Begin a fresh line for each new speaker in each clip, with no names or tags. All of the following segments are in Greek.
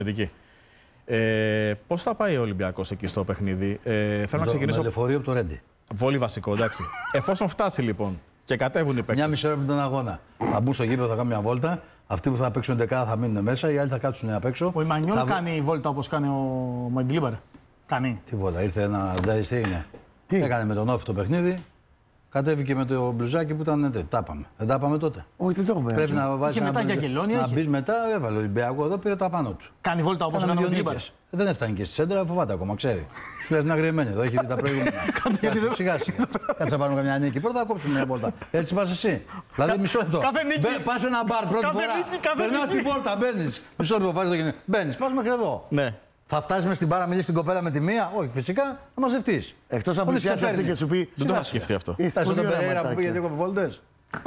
Πώς θα πάει ο Ολυμπιακός εκεί στο παιχνίδι? Θέλω να ξεκινήσω.
Με λεωφορείο από το Ρέντι.
Πολύ βασικό, εντάξει. Εφόσον φτάσει λοιπόν και κατέβουν οι παίκτες.
Μια μισή ώρα από τον αγώνα. Θα μπουν στο γήπεδο, θα κάνουν μια βόλτα. Αυτοί που θα παίξουν 10 θα μείνουν μέσα, οι άλλοι θα κάτσουν απ' έξω.
Ο Ιμανιόλ κάνει βόλτα όπως κάνει ο Μαγκλίμπαρ. Κάνει.
Τι βόλτα, ήρθε ένα ντάις, είναι. Έκανε με τον Όφη το παιχνίδι. Κατέβηκε με το μπλουζάκι που ήταν. Τα πάμε. Δεν τα πάμε τότε.
Όχι, δεν το έχουμε.
Πρέπει να βάζει
να
μπει μετά, έβαλε ο Ολυμπιακό εδώ, πήρε τα πάνω του.
Κάνει βόλτα όπως κάνει ο Μαγκλίμπαρ.
Δεν έφτανε και στη σέντρα, φοβάται ακόμα, ξέρει. Σου λέει να γρεμμένη εδώ, έχει δει τα προηγούμενα. Σιγά σιγά. Κάτσε να πάρουμε καμιά νίκη. Πρώτα θα κόψουμε μια βόλτα. Έτσι πα εσύ. Δηλαδή μισό λεπτό. Πα σε ένα μπαρ πρώτη φορά. Περνά την πόρτα, μπαίνει. Μισό λεπτό βάζει το γεννή. Μπαίνει, πα μέχρι εδώ. Θα φτάσει στην μπάρα, μιλήσει την κοπέλα με τη μία. Όχι, φυσικά θα μαζευτεί.
Εκτός αν πλησιάσει αυτή και σου πει.
Δεν το είχα σκεφτεί αυτό.
Είσαι στον Περέιρα που πήγε γιατί έκοβε βόλτες.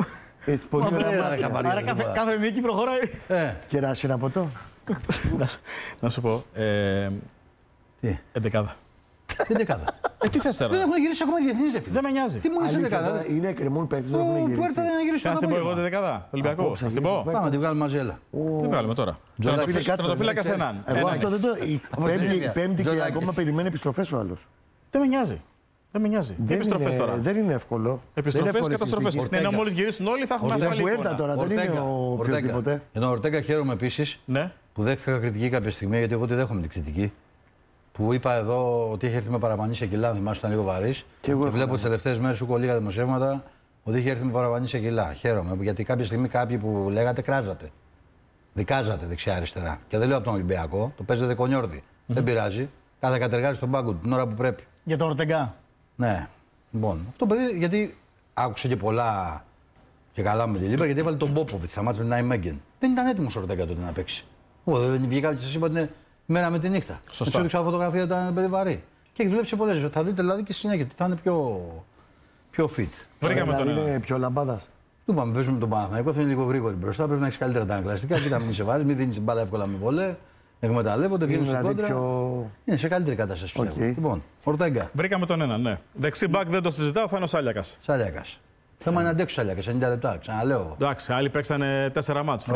Άρα κάθε νίκη προχωράει.
Κεράσει ένα ποτό.
Να σου πω.
Τι.
Εντεκάδα.
Εντεκάδα.
Τι θες τώρα?
Δεν έχουν γυρίσει ακόμα διεθνείς, ρε φίλε.
Δεν με νοιάζει.
Τι μου λες εντεκάδα?
Είναι κρεμούν παίκτες, δεν έχουν γυρίσει.
Πουέρτα δεν έχει γυρίσει.
Θα την πω εγώ την εντεκάδα, Ολυμπιακό. Θα την πω.
Πάμε να τη βγάλουμε μαζί, έλα.
Τι βγάλουμε τώρα? Τερματοφύλακα σε έναν.
Εγώ αυτό δεν το. Πέμπτη και ακόμα περιμένει επιστροφές ο άλλος.
Δεν με νοιάζει. Δεν με νοιάζει. Τι επιστροφές τώρα?
Δεν είναι εύκολο.
Επιστροφές, καταστροφές. Ναι, μόλις γυρίσουν όλοι θα έχουμε ασφαλή εικόνα.
Τώρα δεν είναι ο οποιοδήποτε.
Για τον Ορτέγκα χαίρομαι επίσης που δέχτηκα κριτική κάποια στιγμή, γιατί εγώ τη δέχομαι την κριτική. Που είπα εδώ ότι είχε έρθει με παραπανή σε κιλά, αν θυμάσαι, ήταν λίγο βαρύς. Και βλέπω τις τελευταίες μέρες σου λίγα δημοσιεύματα ότι είχε έρθει με παραπανή σε κιλά. Χαίρομαι, γιατί κάποια στιγμή κάποιοι που λέγατε κράζατε. Δικάζατε δεξιά-αριστερά. Και δεν λέω από τον Ολυμπιακό, το παίζετε κονιόρδι. Δεν πειράζει. Κάθε κατεργάζει στον πάγκο του την ώρα που πρέπει.
Για τον Ορτεγκά.
Ναι. Λοιπόν, αυτό το παιδί, γιατί άκουσε και πολλά και καλά με τη Λίμπα, γιατί έβαλε τον Πόποβιτ στα μάτια με την Νάιμέγγεν. Δεν ήταν έτοιμο ο Ορτέγκα τότε να παίξει. Δεν βγήκα και σα είπα ότι είναι μέρα με τη νύχτα. Σωστά. Σου έδειξα φωτογραφία ότι ήταν παιδί βαρύ. Και έχει δουλέψει πολλές φορές. Θα δείτε δηλαδή και στη συνέχεια ότι θα είναι πιο fit.
Βρήκαμε τον
είναι πιο λαμπάδα.
Του είπαμε, παίζουμε τον Παναθηναϊκό, θα είναι λίγο γρήγορη μπροστά. Πρέπει να έχει καλύτερα τα ανακλαστικά. Κοίτα, μην σε βάζει, μην δίνει μπάλα εύκολα με βολέ. Εκμεταλλεύονται, βγαίνουν στην κόντρα. Είναι σε καλύτερη κατάσταση. Λοιπόν, Ορτέγκα.
Βρήκαμε τον έναν, ναι. Δεξί μπακ δεν το συζητάω, θα είναι ο Σάλιακας.
Σάλιακας. Θέμα είναι να αντέξει ο Σάλιακας, 90 λεπτά, ξαναλέω.
Εντάξει, άλλοι παίξανε 4 μάτς.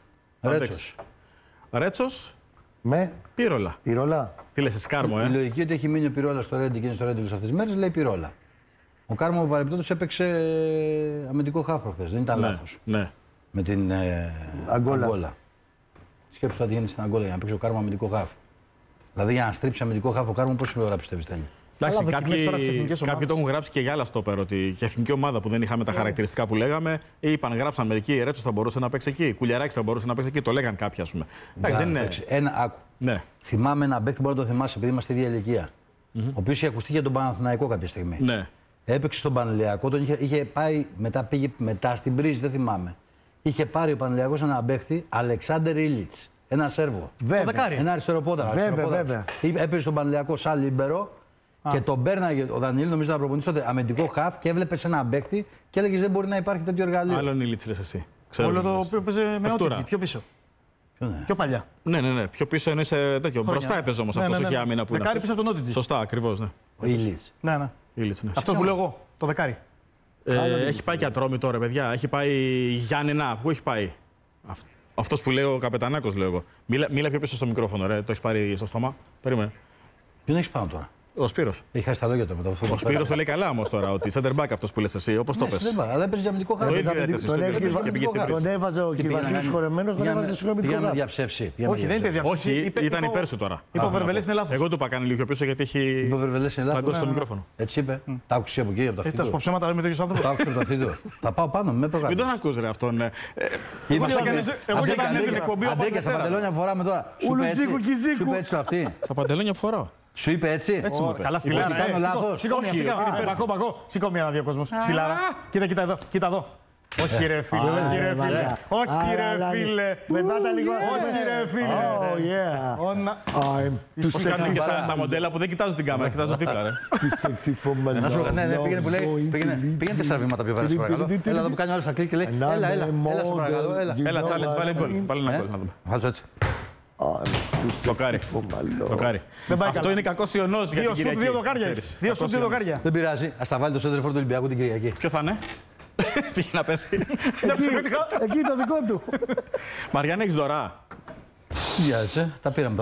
Ρέτσος.
Με
Πύρολα.
Πυρόλα.
Τι λες, εσύ Κάρμο,
Η λογική ότι έχει μείνει ο Πυρόλα στο Ρέντι και είναι στο Ρέντι αυτές τις μέρες λέει Πυρόλα. Ο Κάρμο παρεμπιπτόντως έπαιξε αμυντικό χάφ προχθές, δεν ήταν λάθος.
Ναι.
Με την Αγκόλα. Σκέψου θα γίνει στην Αγκόλα για να παίξει ο Κάρμο αμυντικό χάφ. Δηλαδή για να στρίψει αμυντικό χάφ ο Κάρμο πόση ώρα πιστεύεις θέλει?
Εντάξει, κάποιοι το έχουν γράψει και για άλλα στόπερ ότι και εθνική ομάδα που δεν είχαμε τα χαρακτηριστικά που λέγαμε, είπαν, γράψαν μερικοί, Ρέτσος θα μπορούσε να παίξει εκεί, Κουλιαράκης θα μπορούσε να παίξει εκεί, το λέγαν κάποιοι, ας πούμε. Εντάξει, δεν είναι.
Άκου.
Ναι.
Θυμάμαι ένα παίκτη, μπορεί να το θυμάσαι, επειδή είμαστε ίδια ηλικία. Ο οποίος είχε ακουστεί για τον Παναθηναϊκό κάποια στιγμή.
Ναι.
Έπαιξε στον Πανελιακό, τον είχε πάει, πήγε μετά στην Πρίζη, δεν θυμάμαι. Είχε πάρει ο Πανελιακός έναν παίκτη, Αλεξάντερ Ήλιτς, ένα Σέρβο.
Βέβαια.
Ένα αριστεροπόδαρο.
Βέβαια.
Έπαιζε στον Πανελιακό σαν λίμπερο. Και τον πέρναγε ο Δανιήλ, νομίζω να προπονήσει τότε αμυντικό χαφ και έβλεπε έναν παίκτη και έλεγε δεν μπορεί να υπάρχει τέτοιο εργαλείο.
Άλλον Ήλιτς λες εσύ.
Όλο το οποίο παίζει με ό,τι πιο πίσω. Πιο παλιά.
Ναι. Πιο πίσω εννοείς τέτοιο. Μπροστά έπαιζε όμως αυτός, όχι άμυνα που είναι.
Δεκάρι πίσω από τον Ότιτζι.
Σωστά, ακριβώς. Ναι.
Ο Ήλιτς.
Ναι. Αυτό που λέω εγώ, το δεκάρι.
Έχει πάει και Ατρόμη τώρα, παιδιά. Έχει πάει Γιάννενα. Πού έχει πάει? Αυτός που λέει ο Καπετανάκος, λέω εγώ. Μίλα πιο πίσω στο μικρόφωνο, ρε. Το έχει πάρει στο στόμα. Περίμενε.
Ποιον έχει πάνω τώρα?
Ο Σπύρος.
Έχει χάσει τα λόγια του μετά.
Ο Σπύρος το λέει καλά όμως τώρα, ότι center back αυτός που λες εσύ, όπως το πες.
Αλλά έπαιζε για αμυντικό χάρτη.
Τον έβαζε ο κ. Βασίλης χορεμένος, τον έβαζε στο αμυντικό χάρτη.
Διαψεύσει.
Όχι, δεν είπε διαψεύσει.
Όχι, ήταν υπέρ σου τώρα.
Είπε ο Βερβελές είναι λάθος.
Εγώ του είπα κάνει λίγο πιο πίσω γιατί έχει ταγκώσει στο μικρόφωνο.
Έτσι είπε. Τα άκουσε από εκεί, από τα αυτιά.
Τα ψέματα λέμε τέτοιους άνθρωπους.
Τα άκουσε από τα αυτιά. Θα πάω πάνω, με προκαλεί.
Μην τον ακούς ρε αυτόν.
Εγώ και όταν την εκπομπή ο
Αντρίκια, στα παντελόνια φοράμε τώρα. Σου είπε έτσι αυτή.
Στα παντελόνια φοράω.
Σου είπε έτσι.
Έτσι μου είπε.
Καλά, στη Λάρα. Σηκώ μία να δει ο κόσμος. Στη Λάρα. Κοίτα εδώ. Όχι ρε φίλε. Όχι ρε φίλε.
Μετά λίγο.
Όχι ρε φίλε.
Πώς κάνουν και τα μοντέλα που δεν κοιτάζουν την κάμερα, κοιτάζουν δίπλα ρε.
Ναι, πήγαινε 4 βήματα πιο πέρα, σε παρακαλώ. Έλα εδώ που κάνει άλλο στα κλικ και λέει έλα, σε παρακαλώ.
Έλα, challenge, βάλε γκολ. Βάλε ένα γκολ να δούμε.
Βάλε έτσι.
Τοκάρι. Αυτό είναι κακός ιονός για την Κυριακή.
Δύο σουτ, δύο δοκάρια.
Δεν πειράζει. Ας τα βάλει το σέντερφορ του Ολυμπιακού την Κυριακή.
Ποιο θα είναι? Πήγε να πέσει.
Εκεί το δικό του.
Μαριάννα, έχεις δωρά?
Τι βιάζεσαι, τα πήραμε.